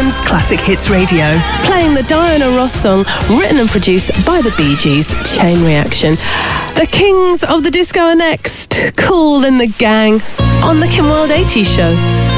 Britain's Classic Hits Radio, playing the Diana Ross song written and produced by the Bee Gees, Chain Reaction. The Kings of the Disco are next, Kool and the Gang, on the Kim Wilde 80s Show.